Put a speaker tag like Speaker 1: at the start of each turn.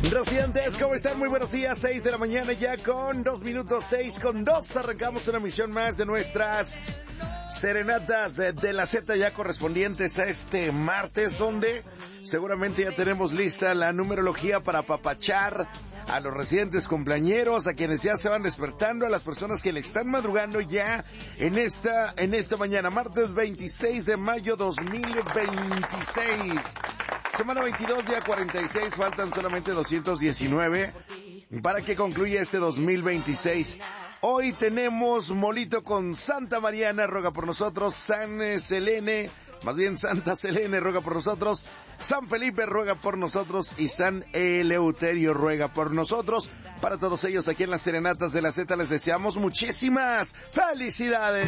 Speaker 1: Residentes, ¿cómo están? Muy buenos días, 6 de la mañana ya con 2 minutos, 6:02. Arrancamos una emisión más de nuestras serenatas de la Z ya correspondientes a este martes, donde seguramente ya tenemos lista la numerología para apapachar a los residentes cumpleañeros, a quienes ya se van despertando, a las personas que le están madrugando ya en esta mañana, martes 26 de mayo 2026. Semana 22, día 46, faltan solamente 219 para que concluya este 2026. Hoy tenemos molito con Santa Mariana, ruega por nosotros. San Selene, más bien Santa Selene, ruega por nosotros. San Felipe, ruega por nosotros. Y San Eleuterio, ruega por nosotros. Para todos ellos aquí en las serenatas de la Z les deseamos muchísimas felicidades.